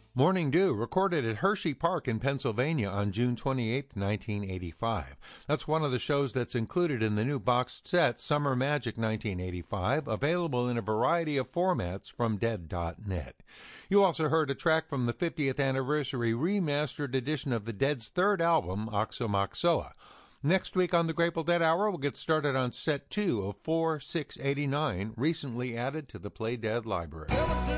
Morning Dew, recorded at Hershey Park in Pennsylvania on June 28, 1985. That's one of the shows that's included in the new boxed set Summer Magic 1985, available in a variety of formats from Dead.net. You also heard a track from the 50th anniversary remastered edition of the Dead's third album, Oxomoxoa. Next week on the Grateful Dead Hour, we'll get started on set 2 of 4-6-89, recently added to the Play Dead library.